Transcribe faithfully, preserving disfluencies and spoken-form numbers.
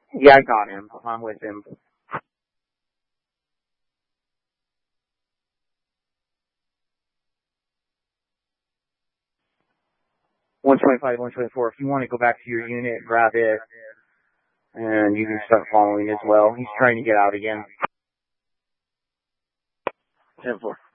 Yeah, I got him. I'm with him. one twenty-five, one twenty-four. If you want to go back to your unit, grab it, and you can start following as well. He's trying to get out again. ten four.